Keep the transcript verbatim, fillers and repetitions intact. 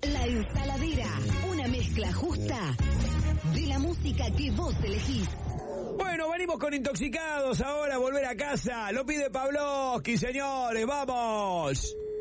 La Ensaladera, una mezcla justa de la música que vos elegís. Bueno, venimos con Intoxicados ahora, volver a casa. Lo pide Pavlovsky, señores, vamos.